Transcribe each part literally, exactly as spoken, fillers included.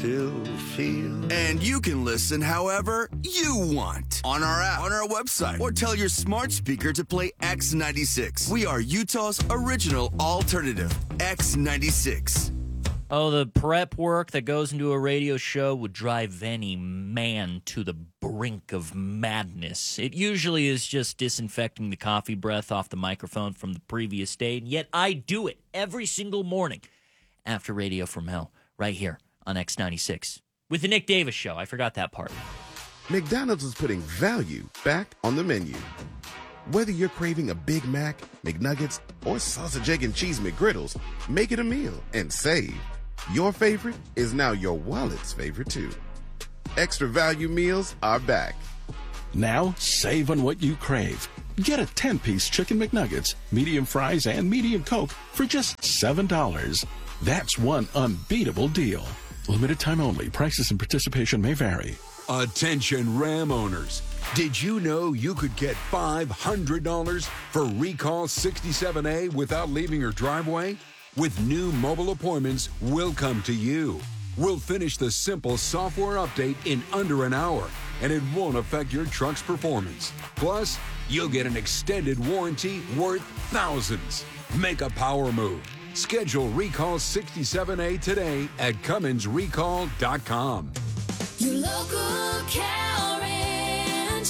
still feel. And you can listen however you want on our app, on our website, or tell your smart speaker to play X ninety-six. We are Utah's original alternative, X ninety-six. Oh, the prep work that goes into a radio show would drive any man to the brink of madness. It usually is just disinfecting the coffee breath off the microphone from the previous day, and yet I do it every single morning after Radio from Hell, right here on X ninety-six. With the Nick Davis Show. I forgot that part. McDonald's is putting value back on the menu. Whether you're craving a Big Mac, McNuggets, or sausage, egg, and cheese McGriddles, make it a meal and save. Your favorite is now your wallet's favorite, too. Extra value meals are back. Now, save on what you crave. Get a ten-piece Chicken McNuggets, medium fries, and medium Coke for just seven dollars. That's one unbeatable deal. Limited time only. Prices and participation may vary. Attention Ram owners. Did you know you could get five hundred dollars for Recall sixty-seven A without leaving your driveway? With new mobile appointments, we'll come to you. We'll finish the simple software update in under an hour, and it won't affect your truck's performance. Plus, you'll get an extended warranty worth thousands. Make a power move. Schedule Recall sixty-seven A today at Cummins Recall dot com. Your local cow ranch,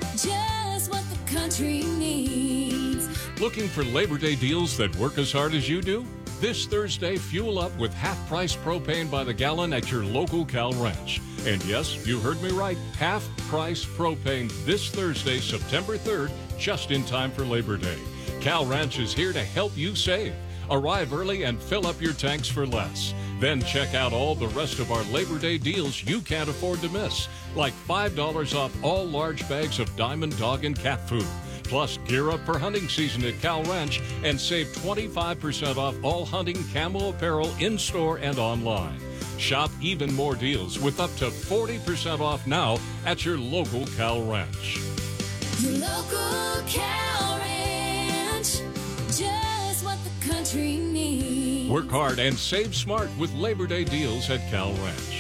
just what the country needs. Looking for Labor Day deals that work as hard as you do? This Thursday, fuel up with half-price propane by the gallon at your local Cal Ranch. And yes, you heard me right, half-price propane this Thursday, September third, just in time for Labor Day. Cal Ranch is here to help you save. Arrive early and fill up your tanks for less. Then check out all the rest of our Labor Day deals you can't afford to miss, like five dollars off all large bags of Diamond Dog and Cat food. Plus, gear up for hunting season at Cal Ranch and save twenty-five percent off all hunting camo apparel in-store and online. Shop even more deals with up to forty percent off now at your local Cal Ranch. Your local cow ranch, just what the country needs. Work hard and save smart with Labor Day deals at Cal Ranch.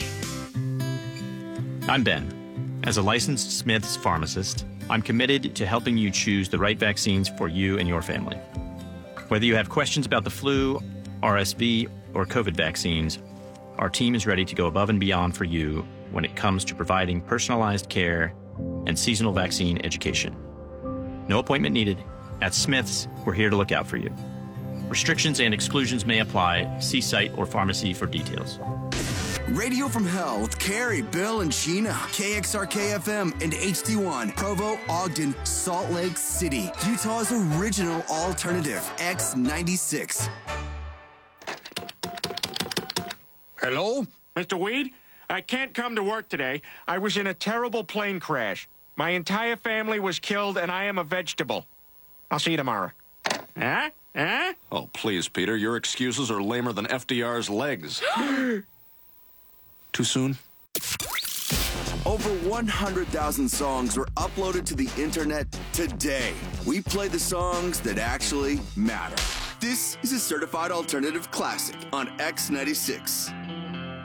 I'm Ben. As a licensed Smith's pharmacist, I'm committed to helping you choose the right vaccines for you and your family. Whether you have questions about the flu, R S V, or COVID vaccines, our team is ready to go above and beyond for you when it comes to providing personalized care and seasonal vaccine education. No appointment needed. At Smith's, we're here to look out for you. Restrictions and exclusions may apply. See site or pharmacy for details. Radio from Hell with Carrie, Bill, and Sheena. K X R K F M and H D one. Provo, Ogden, Salt Lake City. Utah's original alternative, X ninety-six. Hello? Mister Weed? I can't come to work today. I was in a terrible plane crash. My entire family was killed, and I am a vegetable. I'll see you tomorrow. Huh? Huh? Oh, please, Peter. Your excuses are lamer than F D R's legs. Too soon? Over one hundred thousand songs were uploaded to the internet today. We play the songs that actually matter. This is a certified alternative classic on X ninety-six.